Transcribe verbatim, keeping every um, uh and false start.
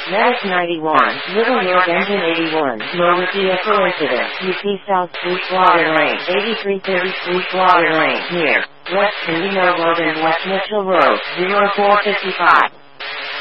Medic ninety-one, Little York Engine eighty-one, Norwood vehicle incident, U P South Street, Water Lane, eighty-three thirty Street, Water Lane, near West Indian Road and West Mitchell Road, zero four five five.